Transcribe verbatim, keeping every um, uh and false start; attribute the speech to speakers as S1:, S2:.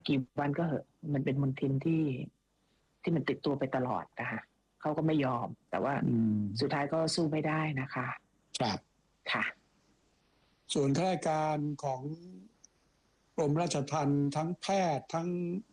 S1: กี่วันก็เหอะมันเป็นมลทินที่ที่มันติดตัวไปตลอดนะคะเขาก็ไม่ยอมแต่ว่าสุดท้ายก็สู้ไม่ได้นะคะ
S2: ครับ
S1: ค่ะ
S2: ส่วนข้าราชการของกรมราชทัณฑ์ทั้งแพทย์ทั้ง